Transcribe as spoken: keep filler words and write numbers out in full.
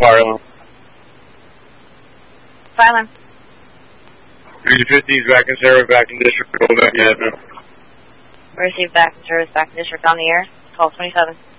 fire alarm. Fire alarm. three fifty is back in service, back in district. Go back in. Receive back in service, back in district on the air. Call twenty-seven.